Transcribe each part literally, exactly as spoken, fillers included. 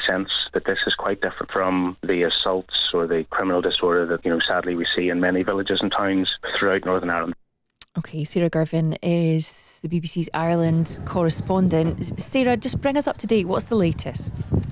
sense that this is quite different from the assaults or the criminal disorder that, you know, sadly we see in many villages and towns throughout Northern Ireland. OK, Sarah Girvan is the B B C's Ireland correspondent. Sarah, just bring us up to date. What's the latest?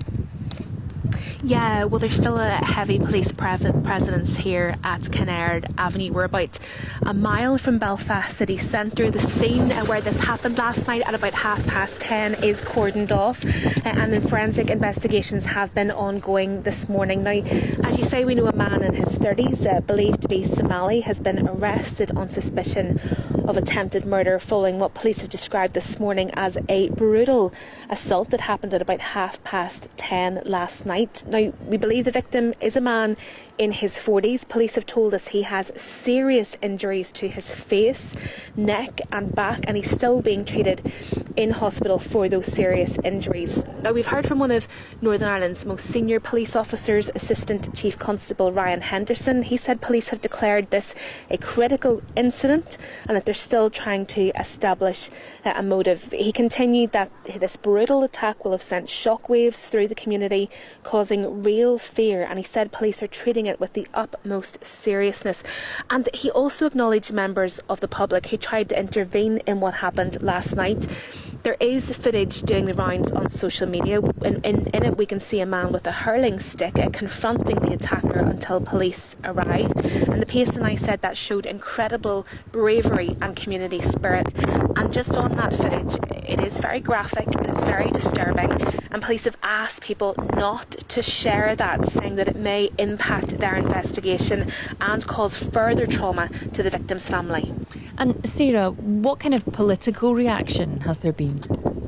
Yeah, well, there's still a heavy police pre- presence here at Kinnaird Avenue. We're about a mile from Belfast city centre. The scene where this happened last night at about half past ten is cordoned off, uh, and then forensic investigations have been ongoing this morning. Now, as you say, we know a man in his thirties, uh, believed to be Somali, has been arrested on suspicion of attempted murder following what police have described this morning as a brutal assault that happened at about half past ten last night. Now, we believe the victim is a man in his forties. Police have told us he has serious injuries to his face, neck and back, and he's still being treated in hospital for those serious injuries. Now, we've heard from one of Northern Ireland's most senior police officers, Assistant Chief Constable Ryan Henderson. He said police have declared this a critical incident and that they're still trying to establish uh, a motive. He continued that this brutal attack will have sent shockwaves through the community, causing real fear, and he said police are treating it with the utmost seriousness. And he also acknowledged members of the public who tried to intervene in what happened last night. There is footage doing the rounds on social media. In, in, in it we can see a man with a hurling stick uh, confronting the attacker until police arrived. And the P S N I said that showed incredible bravery and community spirit. And just on that footage, it is very graphic, it is very disturbing, and police have asked people not to share that, saying that it may impact their investigation and cause further trauma to the victim's family. And Sarah, what kind of political reaction has there been?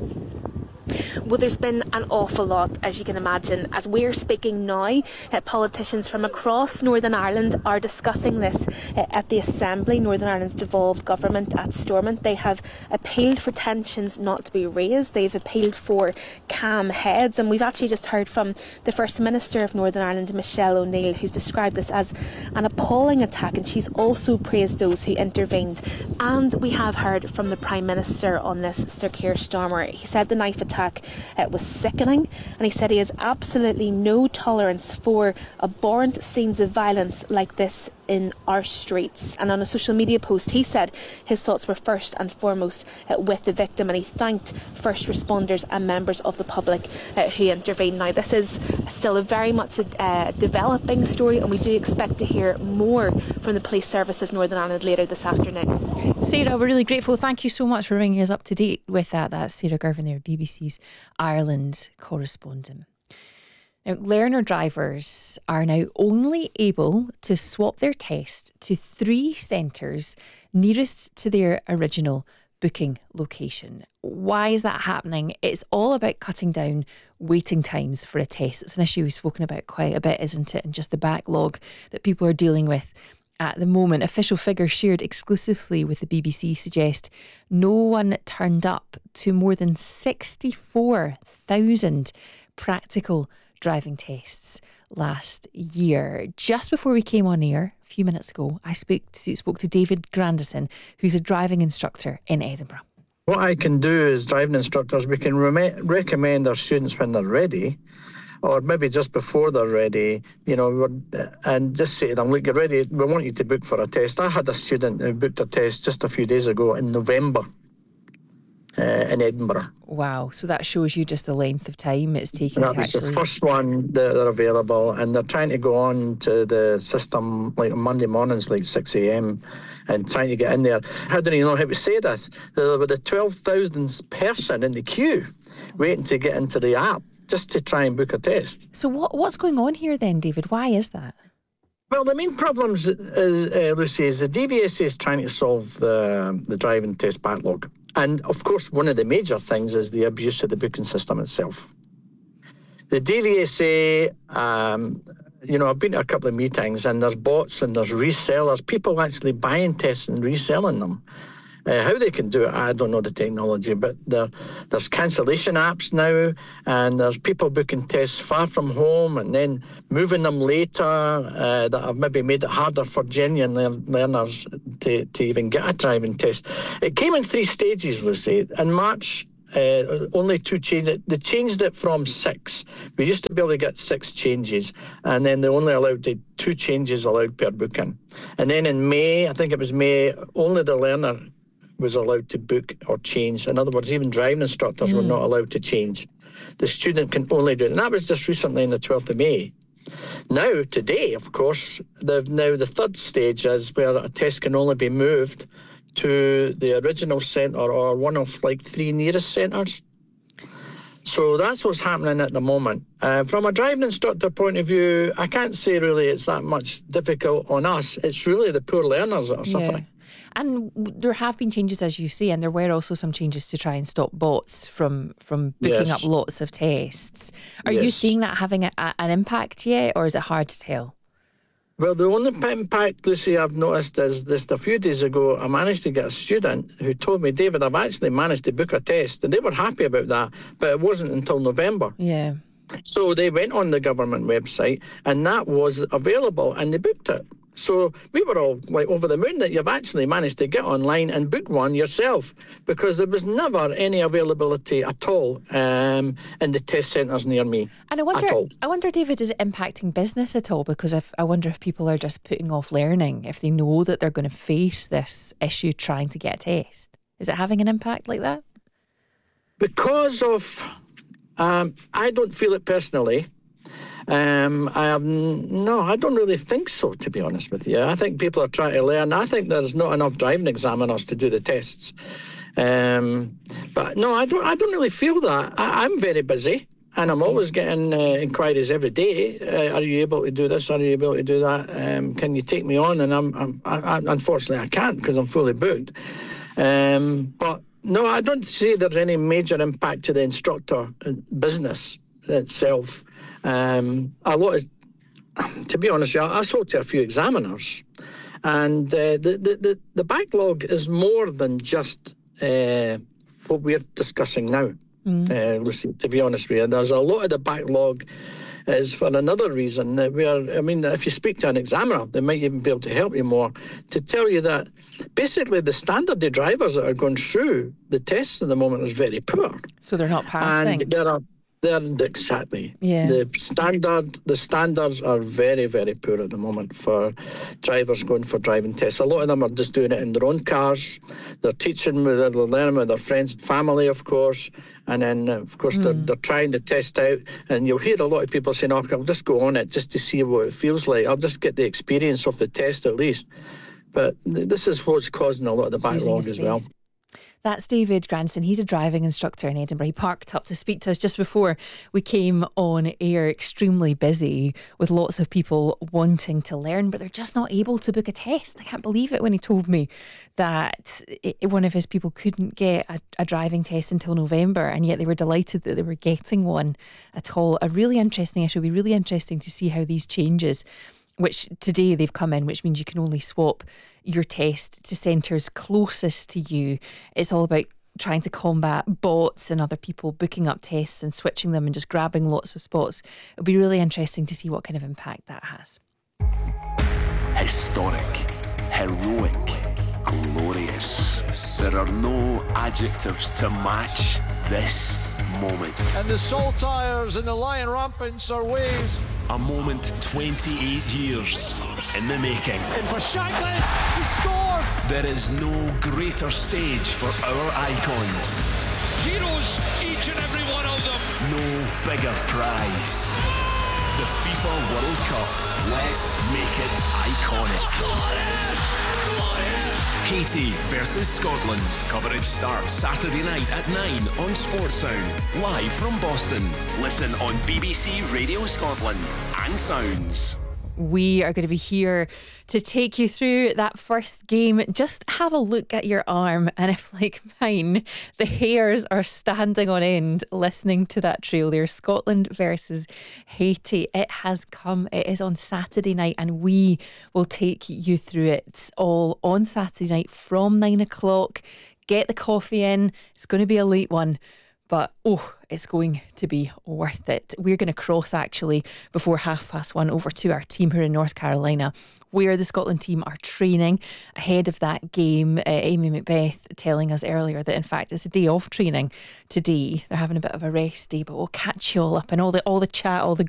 Well, there's been an awful lot, as you can imagine. As we're speaking now, uh, politicians from across Northern Ireland are discussing this uh, at the Assembly, Northern Ireland's devolved government at Stormont. They have appealed for tensions not to be raised. They've appealed for calm heads. And we've actually just heard from the First Minister of Northern Ireland, Michelle O'Neill, who's described this as an appalling attack. And she's also praised those who intervened. And we have heard from the Prime Minister on this, Sir Keir Starmer. He said the knife attack It was sickening, and he said he has absolutely no tolerance for abhorrent scenes of violence like this in our streets. And on a social media post, he said his thoughts were first and foremost uh, with the victim, and he thanked first responders and members of the public uh, who intervened. Now, this is still a very much a uh, developing story, and we do expect to hear more from the Police Service of Northern Ireland later this afternoon. Sarah, we're really grateful. Thank you so much for bringing us up to date with that. That's Sarah Girvan there, B B C's Ireland correspondent. Now, learner drivers are now only able to swap their test to three centres nearest to their original booking location. Why is that happening? It's all about cutting down waiting times for a test. It's an issue we've spoken about quite a bit, isn't it? And just the backlog that people are dealing with at the moment. Official figures shared exclusively with the B B C suggest no one turned up to more than sixty-four thousand practical driving tests last year. Just before we came on air a few minutes ago, I spoke to, spoke to David Grandison, who's a driving instructor in Edinburgh. What I can do as driving instructors, we can re- recommend our students when they're ready, or maybe just before they're ready, you know, and just say to them, look, you're ready, we want you to book for a test. I had a student who booked a test just a few days ago in November uh, in Edinburgh. Wow, so that shows you just the length of time it's taken that to was actually... the first one that are available, and they're trying to go on to the system like on Monday mornings, like six a.m, and trying to get in there. How do you know how to say that? There were the twelve thousandth person in the queue waiting to get into the app just to try and book a test. So what what's going on here then, David? Why is that? Well, the main problem, is, uh, Lucy, is the D V S A is trying to solve the, the driving test backlog. And, of course, one of the major things is the abuse of the booking system itself. The D V S A, um, you know, I've been to a couple of meetings, and there's bots and there's resellers, people actually buying tests and reselling them. Uh, how they can do it, I don't know the technology, but there, there's cancellation apps now, and there's people booking tests far from home and then moving them later uh, that have maybe made it harder for genuine learners to, to even get a driving test. It came in three stages, Lucy. In March Uh, only two changes. They changed it from six. We used to be able to get six changes, and then they only allowed to, two changes allowed per booking. And then in May, I think it was May, only the learner was allowed to book or change. In other words, even driving instructors mm. were not allowed to change. The student can only do it. And that was just recently on the twelfth of May. Now, today, of course, they've now the third stage is where a test can only be moved to the original centre or one of like three nearest centres. So that's what's happening at the moment. Uh, from a driving instructor point of view, I can't say really it's that much difficult on us. It's really the poor learners that are suffering. Yeah. And there have been changes, as you say, and there were also some changes to try and stop bots from, from booking Yes. up lots of tests. Are Yes. you seeing that having a, a, an impact yet, or is it hard to tell? Well, the only impact, Lucy, I've noticed is this: a few days ago, I managed to get a student who told me, David, I've actually managed to book a test. And they were happy about that, but it wasn't until November. Yeah. So they went on the government website and that was available and they booked it. So we were all like over the moon that you've actually managed to get online and book one yourself, because there was never any availability at all um, in the test centres near me. And I wonder, I wonder, David, is it impacting business at all? Because if, I wonder if people are just putting off learning if they know that they're going to face this issue trying to get a test. Is it having an impact like that? Because of, um, I don't feel it personally. Um, I have no, I don't really think so, to be honest with you. I think people are trying to learn. I think there's not enough driving examiners to do the tests. Um, but no, I don't. I don't really feel that. I, I'm very busy, and I'm always getting uh, inquiries every day. Uh, are you able to do this? Are you able to do that? Um, can you take me on? And I'm, I'm I, I, unfortunately, I can't because I'm fully booked. Um, but no, I don't see there's any major impact to the instructor business itself. Um, a lot of, to be honest, I spoke to a few examiners, and uh, the, the, the, the backlog is more than just uh, what we're discussing now, mm. uh, Lucy, to be honest with you. There's a lot of the backlog is for another reason. That we are, I mean, if you speak to an examiner, they might even be able to help you more, to tell you that basically the standard of drivers that are going through the tests at the moment is very poor. So they're not passing. And there are They're exactly. Yeah. The standard, the standards are very, very poor at the moment for drivers going for driving tests. A lot of them are just doing it in their own cars. They're teaching with their, they're learning with their friends and family, of course. And then, of course, mm. they're, they're trying to test out. And you'll hear a lot of people saying, "Oh, I'll just go on it just to see what it feels like. I'll just get the experience of the test at least." But this is what's causing a lot of the backlog as well. That's David Grandison. He's a driving instructor in Edinburgh. He parked up to speak to us just before we came on air, extremely busy with lots of people wanting to learn, but they're just not able to book a test. I can't believe it when he told me that it, one of his people couldn't get a, a driving test until November, and yet they were delighted that they were getting one at all. A really interesting issue. It'll be really interesting to see how these changes, which today they've come in, which means you can only swap your test to centres closest to you. It's all about trying to combat bots and other people booking up tests and switching them and just grabbing lots of spots. It'll be really interesting to see what kind of impact that has. Historic, heroic, glorious. There are no adjectives to match this moment. And the Saltires and the Lion Rampants are waves. A moment twenty-eight years in the making. In for Shankland, he scored! There is no greater stage for our icons. Heroes, each and every one of them. No bigger prize. The FIFA World Cup. Let's make it iconic. Glorious! Glorious! Haiti versus Scotland. Coverage starts Saturday night at nine on Sportsound. Live from Boston. Listen on B B C Radio Scotland and Sounds. We are going to be here to take you through that first game. Just have a look at your arm, and if, like mine, the hairs are standing on end listening to that trail there. Scotland versus Haiti. It has come. It is on Saturday night, and we will take you through it all on Saturday night from nine o'clock. Get the coffee in. It's going to be a late one, but oh, it's going to be worth it. We're going to cross actually before half past one over to our team here in North Carolina, where the Scotland team are training ahead of that game. Uh, Amy Macbeth telling us earlier that in fact it's a day off training today. They're having a bit of a rest day, but we'll catch you all up and all the all the chat, all the